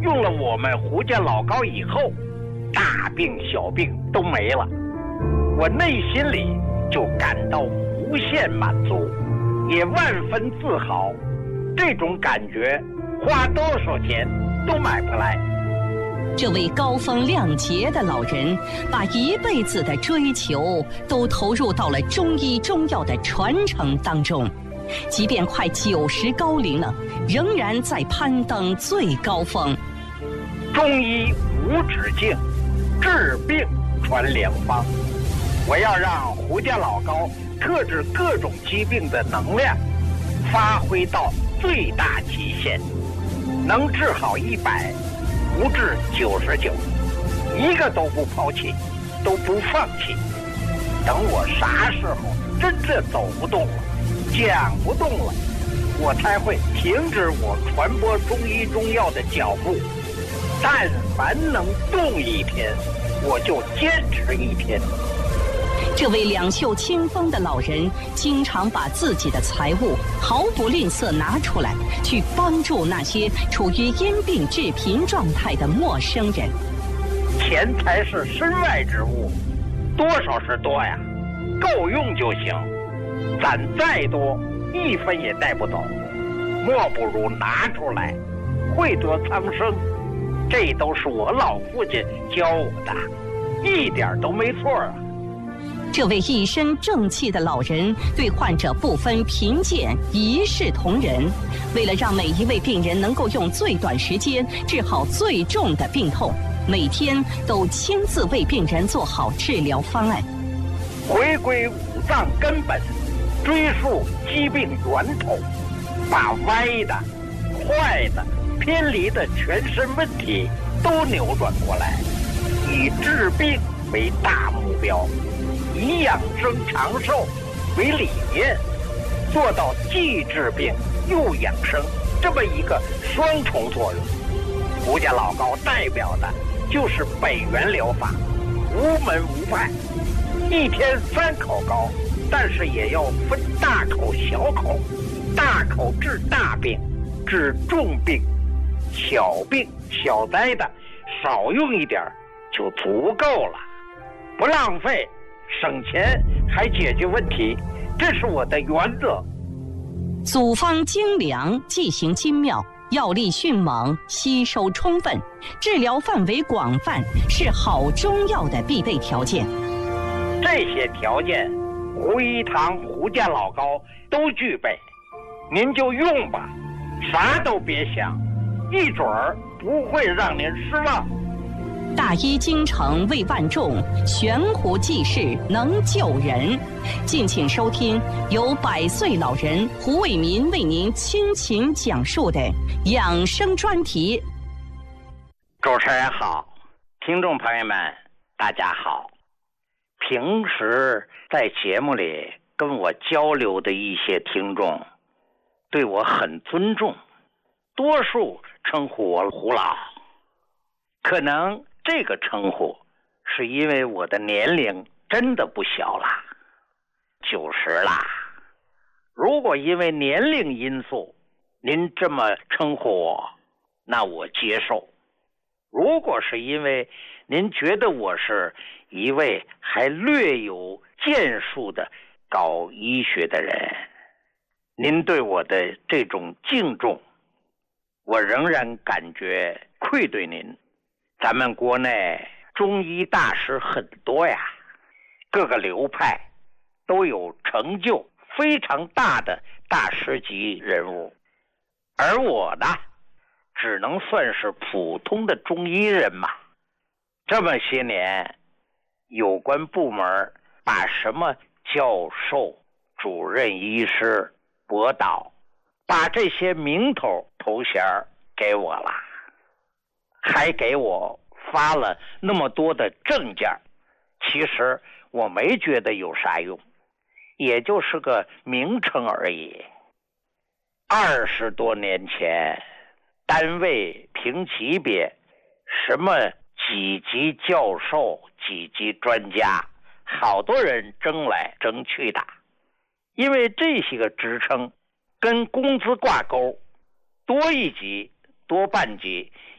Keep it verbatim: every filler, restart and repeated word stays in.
用了我们胡家老高以后，大病小病都没了，我内心里就感到无限满足，也万分自豪。这种感觉花多少钱都买不来。 这位高风亮节的老人，把一辈子的追求都投入到了中医中药的传承当中，即便快九十高龄了，仍然在攀登最高峰。 中医无止境，治病传良方。我要让胡家老高克制各种疾病的能量发挥到最大极限，能治好一百，不治九十九，一个都不抛弃，都不放弃。等我啥时候真正走不动了，讲不动了，我才会停止我传播中医中药的脚步。但凡能动一天，我就坚持一天。 这位两袖清风的老人，经常把自己的财物毫不吝啬拿出来，去帮助那些处于因病致贫状态的陌生人。 钱财是身外之物，多少是多呀，够用就行。攒再多，一分也带不走，莫不如拿出来，惠泽苍生。这都是我老父亲教我的，一点都没错啊。 这位一身正气的老人对患者不分贫贱，一视同仁。为了让每一位病人能够用最短时间治好最重的病痛，每天都亲自为病人做好治疗方案。 回归五脏根本，追溯疾病源头，把歪的、坏的、偏离的全身问题都扭转过来，以治病为大目标，以养生长寿为理念，做到既治病又养生这么一个双重作用。胡家老高代表的就是北元疗法，无门无派，一天三口膏，但是也要分大口小口，大口治大病，治重病，小病小灾的少用一点就足够了，不浪费，省钱还解决问题，这是我的原则。 组方精良，剂型精妙，药力迅猛，吸收充分，治疗范围广泛，是好中药的必备条件。 这些条件，胡一堂、胡家老高都具备，您就用吧，啥都别想，一准儿不会让您失望。 大医精诚为万众，悬壶济世能救人。敬请收听由百岁老人胡伟民为您倾情讲述的养生专题。 主持人好，听众朋友们大家好。平时在节目里跟我交流的一些听众对我很尊重，多数称呼我胡老。可能这个称呼是因为我的年龄真的不小了，九十啦。如果因为年龄因素您这么称呼我，那我接受。如果是因为您觉得我是一位还略有建树的搞医学的人，您对我的这种敬重，我仍然感觉愧对您。咱们国内中医大师很多呀，各个流派都有成就非常大的大师级人物，而我呢，只能算是普通的中医人嘛。这么些年，有关部门把什么教授、主任医师、博导，把这些名头头衔给我了，还给我发了那么多的证件，其实我没觉得有啥用，也就是个名称而已。二十多年前，单位评级别，什么几级教授、几级专家，好多人争来争去的，因为这些个职称跟工资挂钩，多一级多半级